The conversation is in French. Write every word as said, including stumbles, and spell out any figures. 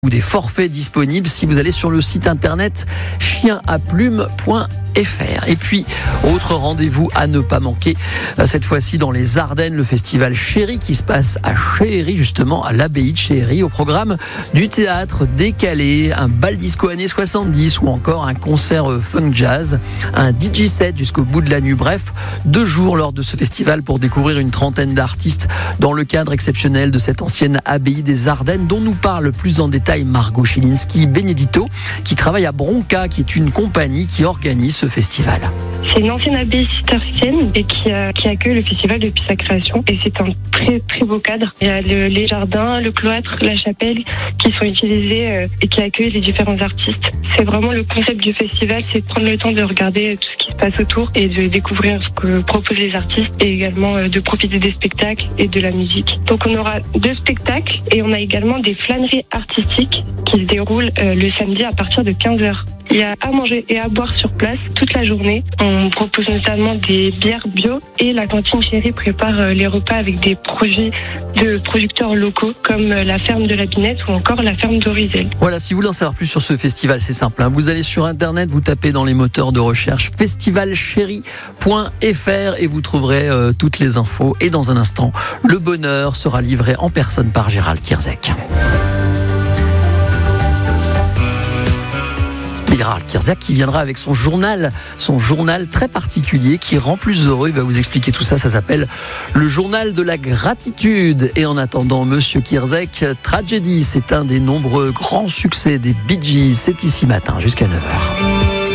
ou des forfaits disponibles si vous allez sur le site internet chien à plume point f r. Et puis, autre rendez-vous à ne pas manquer, cette fois-ci dans les Ardennes, le festival Chéri qui se passe à Chéhéry, justement à l'abbaye de Chéhéry, au programme du théâtre décalé, un bal disco années soixante-dix ou encore un concert funk jazz, un D J set jusqu'au bout de la nuit. Bref, deux jours lors de ce festival pour découvrir une trentaine d'artistes dans le cadre exceptionnel de cette ancienne abbaye des Ardennes dont nous parle plus en détail Margot Chilinski-Benedito qui travaille à Bronca, qui est une compagnie qui organise ce festival. C'est une ancienne abbaye cistercienne et qui, euh, qui accueille le festival depuis sa création. Et c'est un très très beau cadre. Il y a le, les jardins, le cloître, la chapelle qui sont utilisés euh, et qui accueillent les différents artistes. C'est vraiment le concept du festival, c'est de prendre le temps de regarder tout ce qui se passe autour et de découvrir ce que proposent les artistes et également euh, de profiter des spectacles et de la musique. Donc on aura deux spectacles et on a également des flâneries artistiques qui se déroulent euh, le samedi à partir de quinze heures. Il y a à manger et à boire sur place toute la journée. On propose notamment des bières bio et la cantine Chéri prépare les repas avec des projets de producteurs locaux comme la ferme de la Binette ou encore la ferme d'Orizel. Voilà, si vous voulez en savoir plus sur ce festival, c'est simple. Hein. Vous allez sur internet, vous tapez dans les moteurs de recherche festival chéri point f r et vous trouverez euh, toutes les infos. Et dans un instant, le bonheur sera livré en personne par Gérald Kierzek. Gérald Kierzek qui viendra avec son journal, son journal très particulier qui rend plus heureux. Il va vous expliquer tout ça. Ça s'appelle le journal de la gratitude. Et en attendant, Monsieur Kierzek, Tragedy, c'est un des nombreux grands succès des Bee Gees. C'est ici matin jusqu'à neuf heures.